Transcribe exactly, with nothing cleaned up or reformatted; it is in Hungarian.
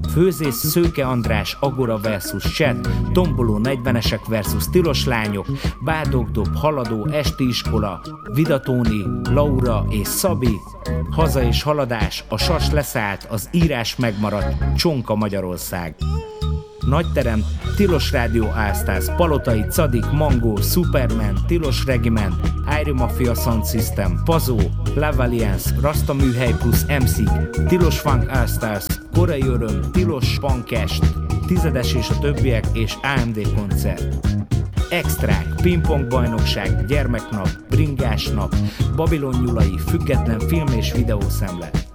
Főzés Szőke András, Agora versus Chat, Tomboló negyvenesek versus Tilos lányok, Bádogdob, Haladó, Esti iskola, Vidatóni, Laura és Szabi, Haza és haladás, a sas leszállt, az írás megmaradt, Csonka Magyarország. Nagyterem, Tilos Rádió All-Stars, Palotai, Cadik, Mangó, Superman, Tilos Regiment, Iron Mafia Sound System, Pazó, Love Alliance, Rasta Műhely plusz em cé, Tilos Funk All-Stars, Korai Öröm, Tilos Punkest, Tizedes és a többiek és á em dé koncert. Extrák, Pingpong bajnokság, Gyermeknap, Bringás nap, Babilon nyulai, független film és videószemle.